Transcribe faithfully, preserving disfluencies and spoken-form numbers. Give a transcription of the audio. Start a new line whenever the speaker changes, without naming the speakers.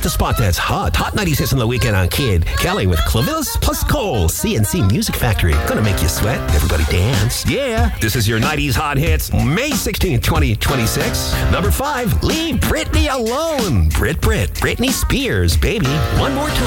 the spot that's hot. Hot ninety-six on the weekend on Kid. Kelly with Clavillis plus Cole. C N C Music Factory. Gonna make you sweat. Everybody dance. Yeah. This is your nineties Hot Hits. May sixteenth, twenty twenty-six. Number five, Leave Britney Alone. Brit Brit. Britney Spears, baby. One more time.